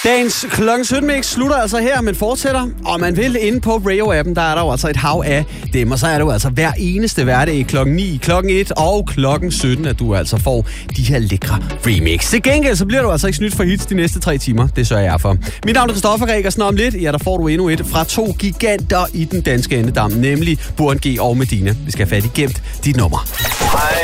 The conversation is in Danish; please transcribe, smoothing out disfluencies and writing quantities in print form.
Dagens klokken 17 mix slutter altså her, men fortsætter. Og man vil inde på Radio-appen, der er der jo altså et hav af dem. Og så er det jo altså hver eneste hverdag klokken 9, klokken 1 og klokken 17, at du altså får de her lækre remix. Til gengæld så bliver du altså ikke snydt for hits de næste 3 timer. Det sørger jeg for. Mit navn er Christoffer Gregersen, og om lidt, ja, der får du endnu et fra 2 giganter i den danske endedam, nemlig Burhan G og Medina. Vi skal have fat i gemt dit nummer.